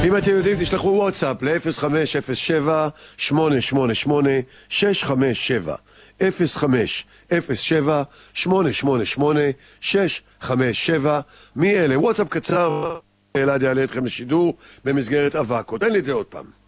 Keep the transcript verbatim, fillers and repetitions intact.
אם אתם יודעים, תשלחו וואטסאפ ל-אפס חמש אפס שבע שמונה שמונה שמונה שש חמש שבע אפס חמש אפס שבע שמונה שמונה שמונה שש חמש שבע. מי אלה? וואטסאפ קצר, אלעד יעלה אתכם לשידור במסגרת אבק. תן לי את זה עוד פעם.